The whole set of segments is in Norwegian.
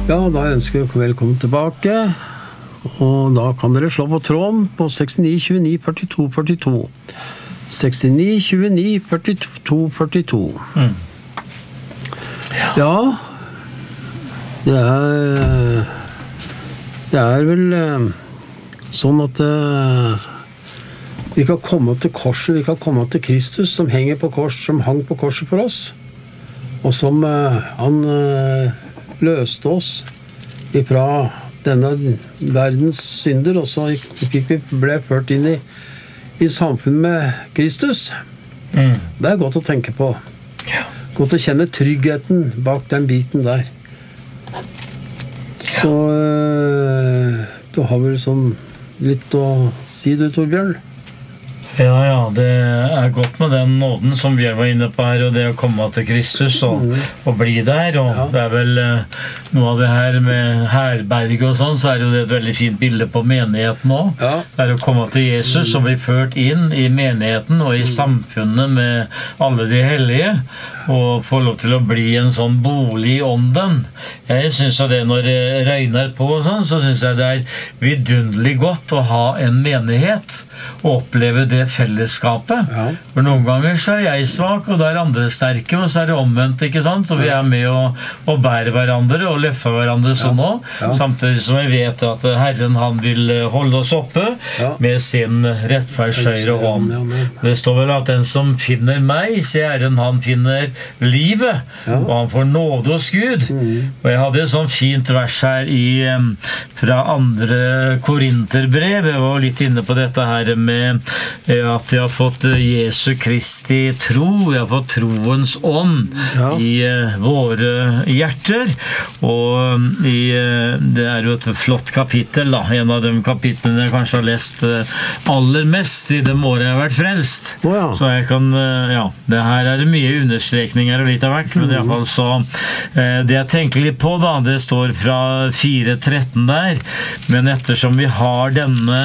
Ja, da ønsker vi velkommen tilbake, og da kan dere slå på tråden på 69 29 42 42. 69 29 42 42. Ja, det er vel sånn at vi kan komme til korset, vi kan komme til Kristus som henger på kors, som hang på korset for oss, og som han løste oss ifra denne verdens synder, og så ble ført inn i samfunn med Kristus. Det er godt å tenke på. Godt å kjenne tryggheten bak den biten der. Så du har vel sånn litt å si, du, Torbjørn? Ja, det er godt med den nåden som Bjørn var inne på her, og det å komme til Kristus og bli der, og det er vel noe av det her med herberge og sånn, så er jo det et veldig fint bilde på menigheten også. Det er å komme til Jesus og bli ført inn i menigheten og i samfunnet med alle de hellige, og få lov til å bli en sånn bolig i ånden. Jeg synes at det når det regner på og sånn, så synes jeg det er vidunderlig godt å ha en menighet og oppleve det fellesskapet. For noen ganger så er jeg svak, og da er andre sterke, og så er det omvendt, ikke sant? Så vi er med og bærer hverandre og løfter hverandre sånn også, samtidig som jeg vet at Herren han vil holde oss oppe med sin rettferdsøyre hånd. Det står vel at den som finner meg, sier Herren, han finner livet, og han får nåde hos Gud. Og jeg hadde et sånn fint vers her fra 2. Korinterbrev. Jeg var litt inne på dette her med at jeg har fått Jesu Kristi tro, jeg har fått troens ånd i våre hjerter, og det er jo et flott kapittel da, en av de kapitlene jeg kanskje har lest aller mest i det året jeg har vært frelst. Så jeg kan, det her er det mye understrekninger og litt av hvert, men i hvert fall så det jeg tenker litt på da, det står fra 4.13 der, men ettersom vi har denne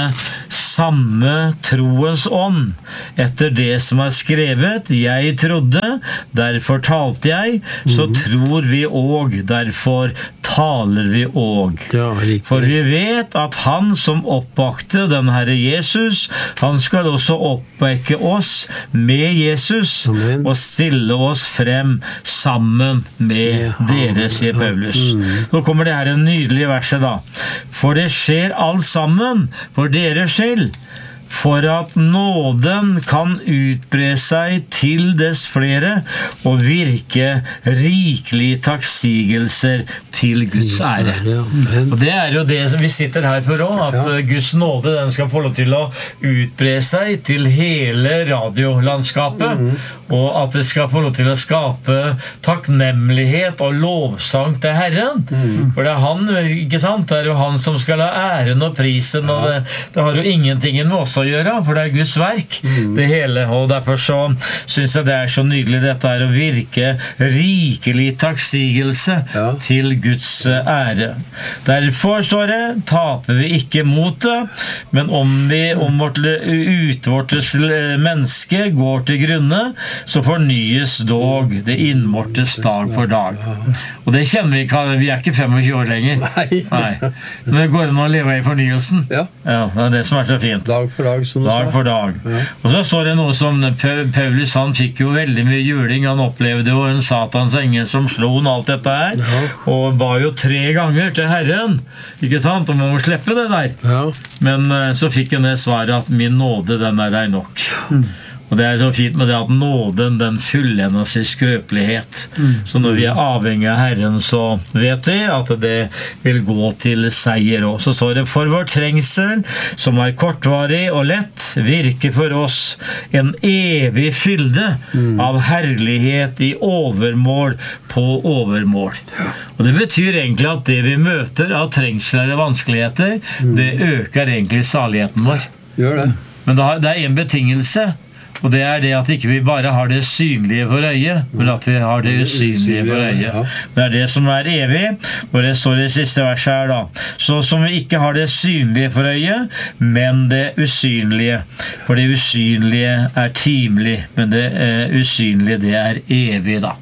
samme troens ånd, etter det som er skrevet, jeg trodde, derfor talte jeg, så tror vi også, derfor taler vi også. For vi vet at han som oppvakte den Herre Jesus, han skal også oppvekke oss med Jesus, og stille oss frem sammen med dere, sier Paulus. Nå kommer det her en nydelig verset da. For det skjer alt sammen for deres skyld, for at nåden kan utbre seg til dess flere og virke rikelig takksigelser til Guds ære. Og det er jo det som vi sitter her for også, at Guds nåde den skal få lov til å utbre seg til hele radiolandskapet, og at det skal få lov til å skape takknemlighet og lovsang til Herren. For det er han, ikke sant? Det er jo han som skal ha æren og prisen, og det har jo ingenting med oss å gjøre, for det er Guds verk, det hele, og derfor så synes jeg det er så nydelig dette er å virke rikelig takksigelse til Guds ære. Derfor står det, taper vi ikke motet, men om vårt utvortes menneske går til grunne, så fornyes dog det innvortes dag for dag. Og det kjenner vi ikke, vi er ikke 25 år lenger. Nei. Men det går an å leve i fornyelsen. Ja, det er det som er så fint. Dag for dag, som du sa. Dag for dag. Og så står det noe som Paulus, han fikk jo veldig mye juling, han opplevde jo en satans engel som slo han alt dette her, og ba jo 3 ganger til Herren, ikke sant, om han må slippe det der. Men så fikk han det svaret at min nåde, den er deg nok. Og det er så fint med det at nåden, den fullendes i skrøpelighet. Så når vi er avhengig av Herren, så vet vi at det vil gå til seier. Og så står det, for vår trengsel, som er kortvarig og lett, virker for oss en evig fylde av herlighet i overmål på overmål. Og det betyr egentlig at det vi møter av trengsler og vanskeligheter, det øker egentlig saligheten vår. Gjør det. Men det er en betingelse, og det er det at ikke vi bare har det synlige for øyet, men at vi har det usynlige for øyet. Det er det som er evig, og det står i siste verset her da. Så som vi ikke har det synlige for øyet, men det usynlige. For det usynlige er timelig, men det usynlige det er evig da.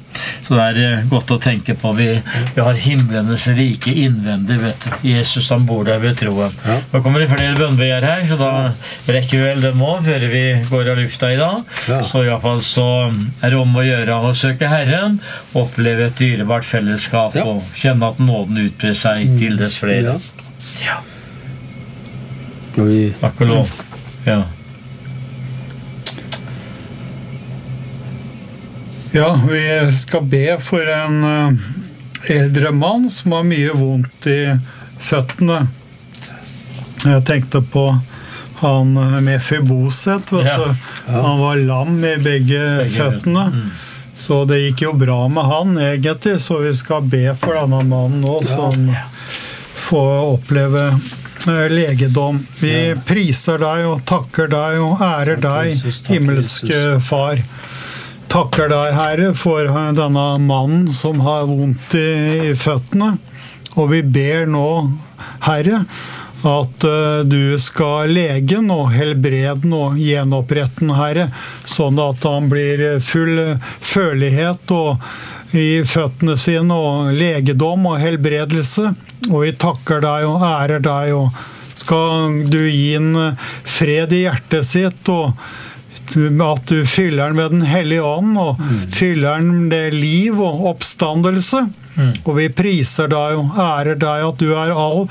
Så det godt å tenke på. Vi har himlenes rike innvendig, vet du. Jesus han bor der ved troen. Nå kommer det flere bønnbegjær her, så da rekker vi vel dem også, før vi går av lufta i dag. Så i hvert fall så det om å gjøre å søke Herren, oppleve et dyrebart fellesskap, og kjenne at nåden utbrer seg til dess flere. Ja. Takk og lov. Ja. Ja, vi skal be for en eldre mann som har mye vondt i føttene. Jeg tenkte på han Mefiboset, vet du. Han var lam i begge føttene. Så det gikk jo bra med han egentlig, så vi skal be for denne mannen nå, som får oppleve legedom. Vi priser deg og takker deg og ærer deg, himmelske far. Takker deg, Herre, for denne mannen som har vondt i føttene. Og vi ber nå, Herre, at du skal lege nå, helbrede nå, gjenopprette den, Herre, sånn at han blir full følelighet og i føttene sine, og legedom og helbredelse. Og vi takker deg og ærer deg, og skal du gi en fred i hjertet sitt, og at du fyller den med den hellige ånd, og fyller den med liv og oppstandelse. Og vi priser deg og ærer deg at du all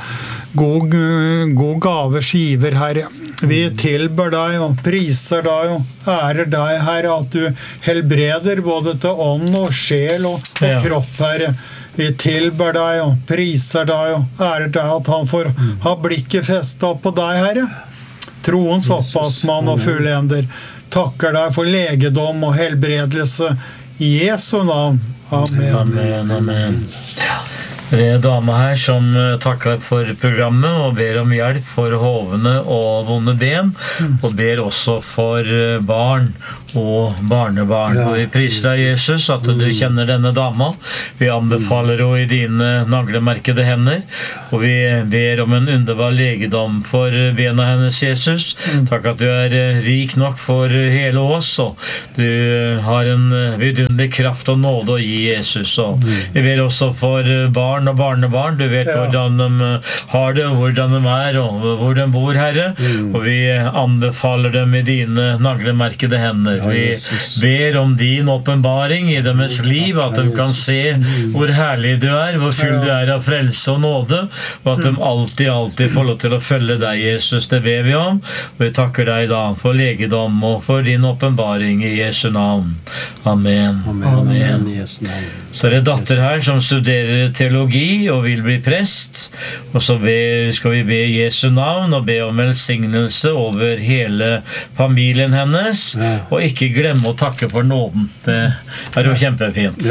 god gavers giver, Herre. Vi tilber deg og priser deg og ærer deg, Herre, at du helbreder både til ånd og sjel og kropp, Herre. Vi tilber deg og priser deg og ærer deg at han får ha blikket festet opp på deg, Herre. Troens opphavsmann og fullender. Takker deg for legedom og helbredelse i Jesu navn. Amen. Amen, amen. Det dame her som takker for programmet og ber om hjelp for hovene og vonde ben, og ber også for barn og barnebarn. Og vi priser deg, Jesus, at du kjenner denne dama. Vi anbefaler henne i dine naglemerkede hender, og vi ber om en underbar legedom for bena hennes, Jesus. Takk at du rik nok for hele oss, og du har en vidunderlig kraft og nåde å gi, Jesus. Og vi ber også for barn og barnebarn. Du vet hvordan de har det, hvordan de og hvor de bor, Herre. Og vi anbefaler dem i dine naglemerkede hender. Vi ber om din åpenbaring i deres liv, at de kan se hvor herlig du hvor full du av frelse og nåde, og at de alltid får lov til å følge deg, Jesus. Det ber vi om. Og vi takker deg da for legedom og for din åpenbaring i Jesu navn. Amen. Amen. Så det datter her som studerer teologi og vil bli prest, og så skal vi be i Jesu navn og be om velsignelse over hele familien hennes, og ikke glemme å takke for nåden. Det jo kjempefint.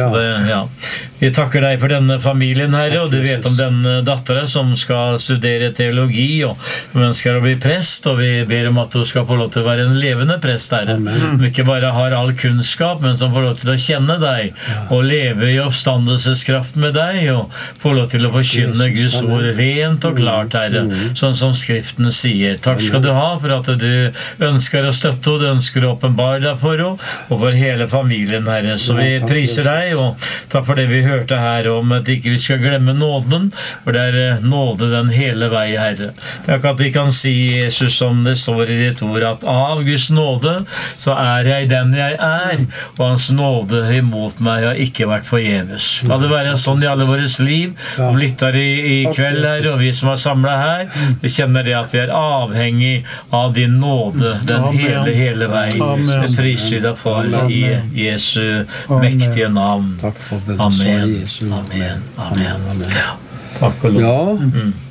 Vi takker deg for denne familien, Herre, og du vet om denne datteren som skal studere teologi og som ønsker å bli prest, og vi ber om at hun skal få lov til å være en levende prest, Herre, som ikke bare har all kunnskap, men som får lov til å kjenne deg og leve i oppstandelseskraft med deg, og få lov til å forkynne Guds ord rent og klart, Herre, sånn som Skriften sier. Takk skal du ha for at du ønsker å støtte henne, du ønsker å åpenbare deg for henne, og for hele familien, Herre. Så vi priser deg, og takk for det vi hørte her om at ikke vi skal glemme nåden, for det nåde den hele vei, Herre. Takk at vi kan si, Jesus, som det står i ditt ord, at av Guds nåde så jeg den jeg og hans nåde imot meg har ikke vært forgjeves. La det være sånn i alle våres liv, og litt her i kveld her, og vi som har samlet her, vi kjenner det at vi avhengig av din nåde den hele vei. Vi priser deg for i Jesu mektige navn. Amen. Amen. Amen. Takk og lov.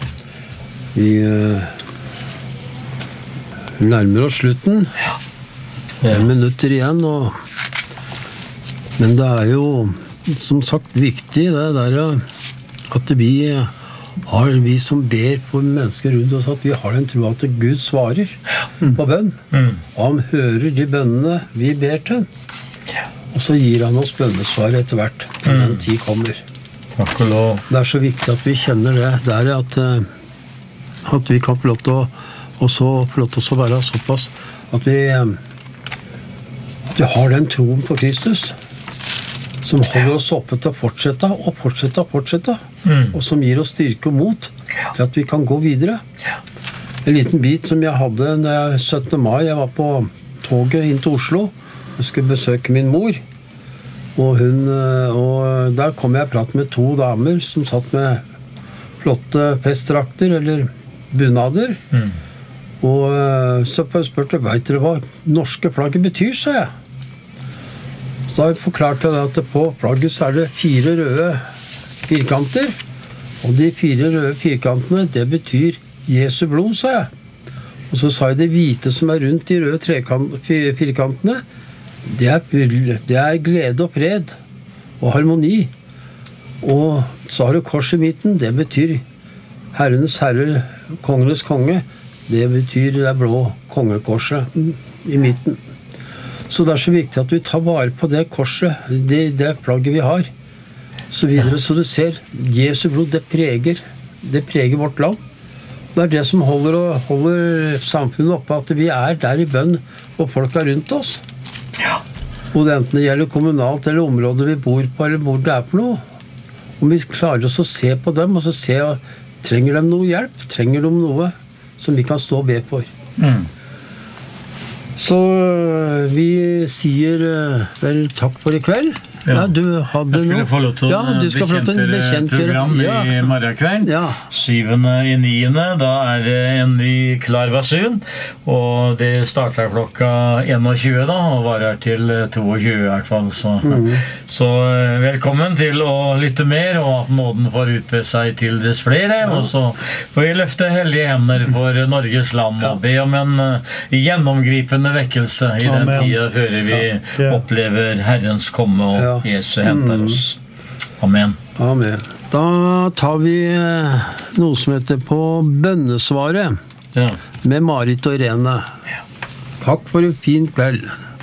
Vi nærmer oss slutten. 5 minutter igjen, men det jo som sagt viktig det der at vi som ber på mennesker rundt oss, at vi har en tro at Gud svarer på bønn, og han hører de bønnene vi ber til, og så gir han oss bønnesvar etter hvert når den tid kommer. Takk og lov. Det så viktig at vi kjenner det at vi kan få lov til å være såpass at vi har den troen på Kristus som holder oss oppe til å fortsette og fortsette og fortsette, og som gir oss styrke og mot til at vi kan gå videre. En liten bit som jeg hadde når jeg 17. mai, jeg var på toget inn til Oslo, jeg skulle besøke min mor, og der kom jeg og pratet med 2 damer som satt med flotte festdrakter eller bunader, og så spurte, vet dere hva norske flagget betyr, sa jeg. Så da forklarte jeg at på flagget så det 4 røde firkanter, og de 4 røde firkantene, det betyr Jesu blod, sa jeg. Og så sa jeg det hvite som rundt de røde firkantene, det glede og fred og harmoni. Og så har du kors i midten, det betyr Herrenes Herre, Kongenes Konge, det betyr det blå kongekorset i midten. Så det så viktig at vi tar vare på det korset, det flagget vi har, så videre. Så du ser, Jesu blod, det preger vårt land. Det det som holder samfunnet oppe, at vi der i bønn, og folk rundt oss. Og det enten det gjelder kommunalt eller området vi bor på, eller hvor det for noe. Om vi klarer oss å se på dem, og så se, trenger de noe hjelp? Trenger de noe som vi kan stå og be for? Så vi sier vel takk for i kveld. Ja, du hadde noe. Jeg skulle få lov til å bekjente program i morgenkveld. 7.9. Da det en ny klar basun, og det starter klokka 21 da, og varer til 22 i hvert fall. Så velkommen til å lytte mer, og at nåden får utbre seg til dess flere, og så får vi løfte hellige hender for Norges land, og be om en gjennomgripende vekkelse i den tiden før vi opplever Herrens komme og Jesus henter oss. Amen. Amen. Da tar vi noe som heter på bønnesvaret med Marit og Irene. Takk for en fin kveld.